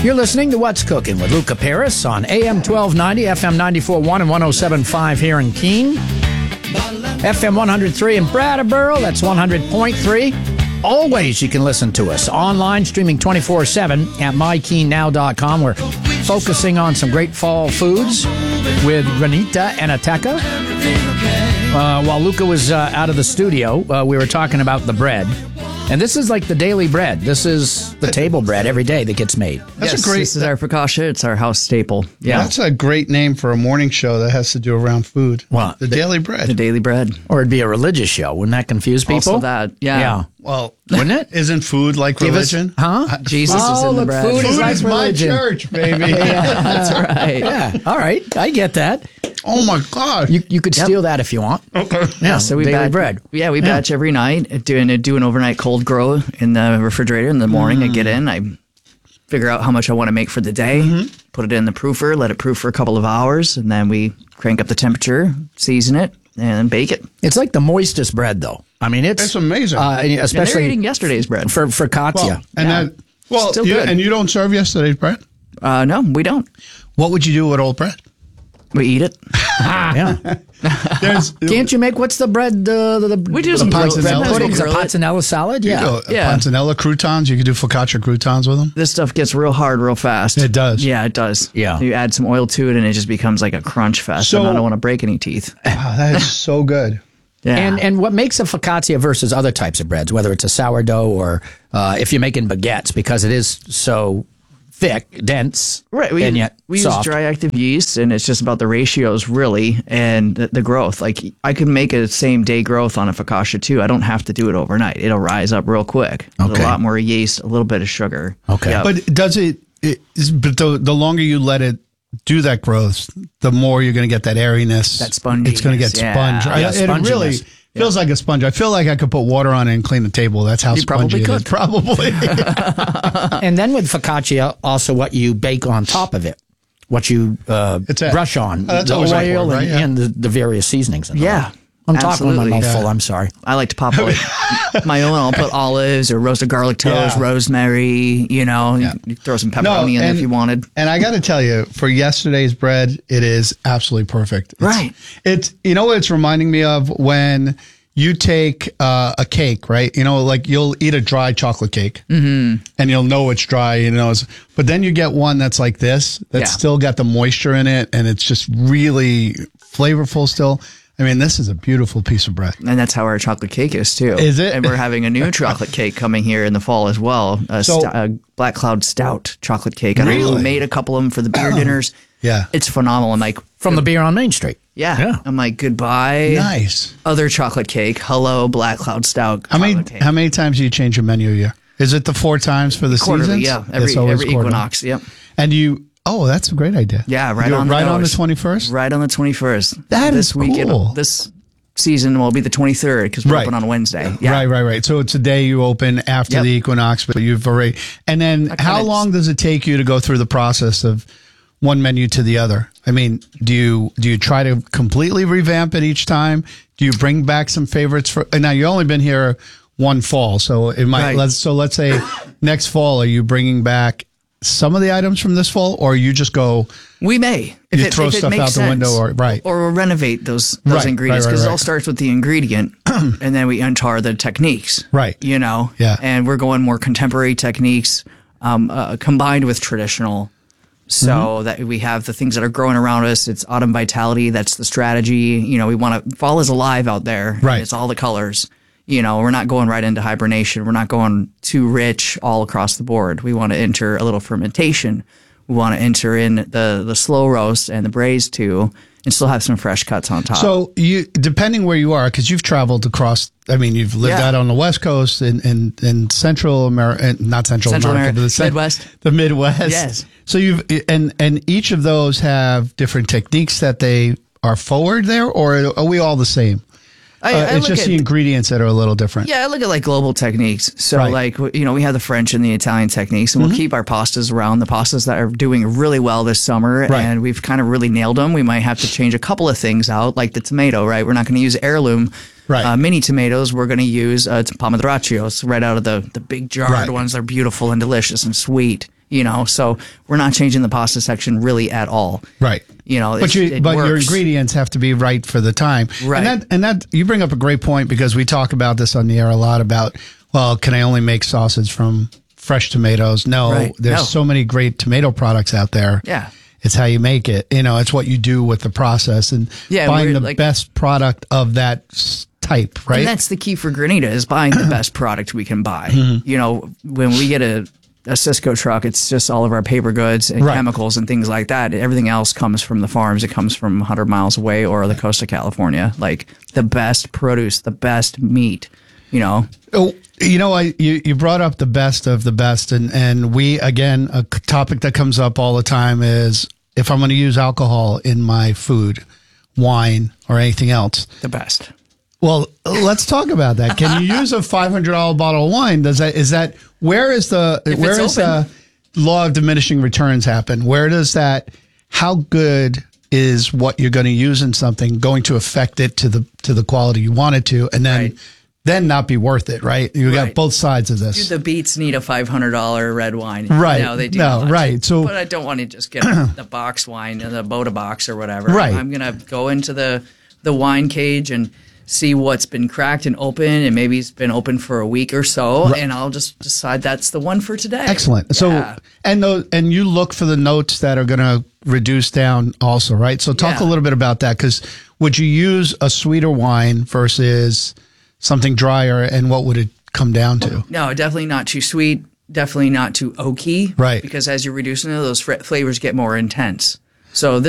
You're listening to What's Cooking with Luca Paris on AM 1290, FM 94.1 and 107.5 here in Keene. FM 103 in Brattleboro, that's 100.3. Always you can listen to us online, streaming 24/7 at mykeennow.com. We're focusing on some great fall foods with Renita and Ateka. While Luca was out of the studio, we were talking about the bread. And this is like the daily bread. This is the table bread every day that gets made. This is our focaccia. It's our house staple. Yeah. That's a great name for a morning show that has to do around food. What? The daily bread. The daily bread. Or it'd be a religious show. Wouldn't that confuse people? Also that, yeah. Well, wouldn't it? Isn't food like religion? Jesus is in the bread. Food is like my religion. church, baby. That's right. Yeah, all right. I get that. Oh, my God. You could steal that if you want. Okay. Yeah, So we daily batch bread. Yeah, we batch every night, do an overnight cold grow in the refrigerator. In the morning, I get in, I figure out how much I want to make for the day, put it in the proofer, let it proof for a couple of hours, and then we crank up the temperature, season it, and bake it. It's like the moistest bread, though. I mean, it's amazing. And they're especially eating yesterday's bread. for focaccia. Still good. And you don't serve yesterday's bread? No, we don't. What would you do with old bread? We eat it. Yeah. Can't you make, what's the bread? We do the some panzanella grilled- puddings, a grill it. panzanella salad? Yeah. Panzanella croutons. You could do focaccia croutons with them. This stuff gets real hard real fast. It does. Yeah, it does. Yeah. You add some oil to it, and it just becomes like a crunch fest. So- and I don't want to break any teeth. Wow, that is so good. Yeah. And what makes a focaccia versus other types of breads, whether it's a sourdough or if you're making baguettes, because it is so thick, dense, Right, and yet we soft. use dry active yeast, and it's just about the ratios, really, and the growth. Like, I can make a same day growth on a focaccia too. I don't have to do it overnight. It'll rise up real quick. With a lot more yeast, a little bit of sugar. Okay. Yep. But does but the longer you let it do that growth, the more you're going to get that airiness. That sponginess, It's going to get sponge. Yeah, It really sponginess. feels like a sponge. I feel like I could put water on it and clean the table. That's how You spongy probably it is. could. Probably. And then with focaccia, also what you bake on top of it, what you brush on, that's the always oil important, right? Yeah. and the various seasonings. And all Yeah, that. I'm talking with my absolutely. mouth full. I'm sorry. I like to pop like my own. I'll put olives or roasted garlic toast, Yeah. rosemary. You throw some pepperoni in there if you wanted. And I got to tell you, for yesterday's bread, it is absolutely perfect. It's you know what it's reminding me of when you take a cake, right? Like you'll eat a dry chocolate cake, and you'll know it's dry, but then you get one that's like this, that's still got the moisture in it, and it's just really flavorful still. I mean, this is a beautiful piece of bread. And that's how our chocolate cake is too. Is it? And we're having a new chocolate cake coming here in the fall as well. A Black Cloud Stout chocolate cake. And Really? I made a couple of them for the beer dinners. Yeah. It's phenomenal. I'm like, From the beer on Main Street. yeah. I'm like, goodbye. Nice. Other chocolate cake. Hello, Black Cloud Stout. How chocolate cake. many times do you change your menu a year? Is it the 4 times for the Quarterly, seasons? yeah. It's always Every quarterly. equinox. Yep. And oh, that's a great idea. Yeah, You do it on right on the nose. 21st? Right on the 21st. That this is weekend, cool. This season will be the 23rd because we're Right. open on Wednesday. Yeah. Right. So it's a day you open after Yep. the equinox, but you've already. And then how long does it take you to go through the process of one menu to the other? I mean, do you try to completely revamp it each time? Do you bring back some favorites for? And now you've only been here one fall, so it might. Right. Let's say next fall, are you bringing back some of the items from this fall, or you just go? We may. You throw stuff makes out the sense. window, or we'll renovate those Right, ingredients right, because right, it all right. starts with the ingredient, and then we untar the techniques. Right. Yeah. And we're going more contemporary techniques combined with traditional, so that we have the things that are growing around us. It's autumn vitality. That's the strategy. We want to. Fall is alive out there. Right. It's all the colors. We're not going right into hibernation. We're not going too rich all across the board. We want to enter a little fermentation. We want to enter in the slow roast and the braise too, and still have some fresh cuts on top. So depending where you are, because you've traveled across. I mean, you've lived out on the West Coast in Central America, not Central America, but Midwest. The Midwest. Yes. So and each of those have different techniques that they are forward there, or are we all the same? I it's look just at- the ingredients that are a little different. Yeah, I look at like global techniques. So Right. we have the French and the Italian techniques, and we'll keep our pastas around. The pastas that are doing really well this summer, Right. and we've kind of really nailed them. We might have to change a couple of things out, like the tomato, right? We're not going to use heirloom mini tomatoes. We're going to use Pomadraccios right out of the big jarred Right. ones. They're beautiful and delicious and sweet. So we're not changing the pasta section really at all. Right. But your ingredients have to be right for the time. Right. And that you bring up a great point, because we talk about this on the air a lot about, well, can I only make sausage from fresh tomatoes? No, there's so many great tomato products out there. Yeah. It's how you make it. It's what you do with the process, and buying the best product of that type, right? And that's the key for Granita, is buying the best product we can buy. When we get a Cisco truck, it's just all of our paper goods and chemicals and things like that. Everything else comes from the farms. It comes from 100 miles away or the coast of California. Like the best produce, the best meat, Oh, you brought up the best of the best. And we, again, a topic that comes up all the time is, if I'm going to use alcohol in my food, wine, or anything else. The best. Well, let's talk about that. Can you use a $500 bottle of wine? Where is the law of diminishing returns happen? Where does that, how good is what you're going to use in something going to affect it to the quality you want it to, and then not be worth it, right? You got both sides of this. Do the Beats need a $500 red wine? Right. No, they do not. Right. But I don't want to just get the box wine, the Boda box or whatever. Right. I'm going to go into the wine cage and see what's been cracked and open, and maybe it's been open for a week or so, and I'll just decide that's the one for today. Excellent. Yeah. So, and you look for the notes that are going to reduce down also, right? So talk a little bit about that, because would you use a sweeter wine versus something drier, and what would it come down to? No, definitely not too sweet, definitely not too oaky. Right. Because as you're reducing it, those flavors get more intense. So